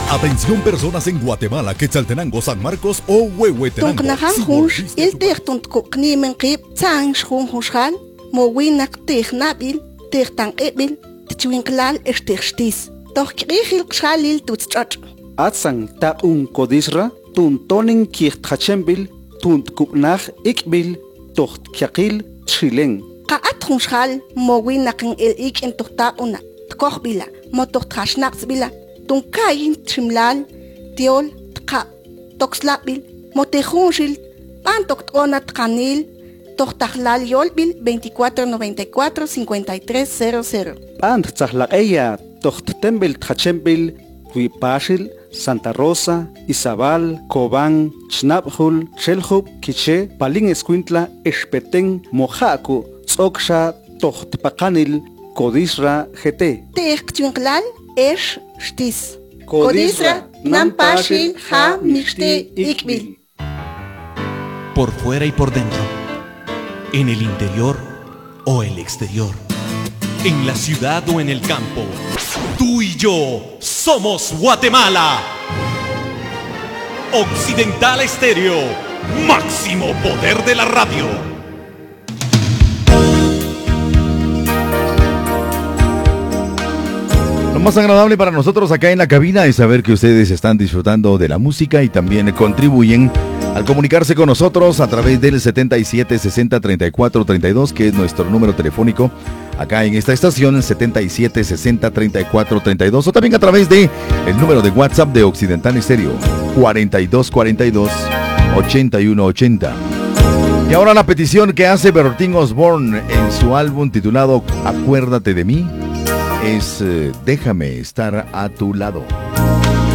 Atención personas en Guatemala, Quetzaltenango, San Marcos o Huehuetenango. Il techtont koknimen kip tsang shun hushal, mo winak technabil, techtan ebil, tchwinklal esтерstis. Doch krichil kshalil tutschot. Atsang ta kodisra, tun tonin kicht hachembil, tun kupnach ikbil, tocht kyakil tshileng. Kaat hushal, mo winakin el ik en tochta una, tkochbila, mo tocht hashnaksbila. Tunkayin trimlal, tiol, tka, toxlabil, motejunshil, pantoctona tkanil, tochtahlal yolbil 2494 5300. Pant tzahla tocht tembil tchachembil, huipashil, Santa Rosa, Izabal, Cobán, Chnabjul, Chelhub, Quiche, Palín Escuintla, Espetén, Mojaco, Tzoksha, Tochtpacanil, Codisra, GT. Techtwinklal, Shtis. Codisra, Nampashil, Ha, Mixte, Ikbil. Por fuera y por dentro, en el interior o el exterior, en la ciudad o en el campo, tú y yo somos Guatemala. Occidental Estéreo, máximo poder de la radio. Lo más agradable para nosotros acá en la cabina es saber que ustedes están disfrutando de la música y también contribuyen al comunicarse con nosotros a través del 77 60 34 32, que es nuestro número telefónico acá en esta estación, 77 60 34 32, o también a través de el número de WhatsApp de Occidental Estéreo, 42 42 81 80. Y ahora la petición que hace Bertín Osborne en su álbum titulado Acuérdate de mí es Déjame estar a tu lado.